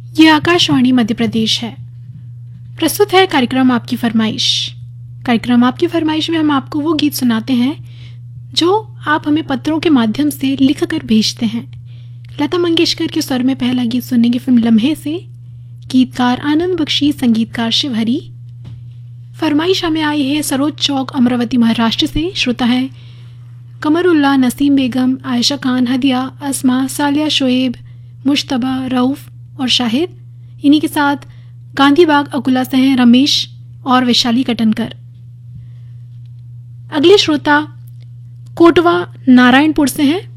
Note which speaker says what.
Speaker 1: ये आकाशवाणी मध्य प्रदेश है। प्रस्तुत है कार्यक्रम आपकी फरमाइश। कार्यक्रम आपकी फरमाइश में हम आपको वो गीत सुनाते हैं जो आप हमें पत्रों के माध्यम से लिख कर भेजते हैं। लता मंगेशकर के स्वर में पहला गीत सुनेंगे फिल्म लम्हे से। गीतकार आनंद बख्शी, संगीतकार शिव हरी। फरमाइश हमें आई है सरोज चौक, अमरावती, महाराष्ट्र से। श्रोता है कमरुल्ला, नसीम बेगम, आयशा खान, हदिया, अस्मा, सालिया, शोएब, मुश्तबा, रऊफ और शाहिद। इन्हीं के साथ गांधी बाग अकुला से हैं रमेश और वैशाली कटनकर। अगले श्रोता कोटवा नारायणपुर से हैं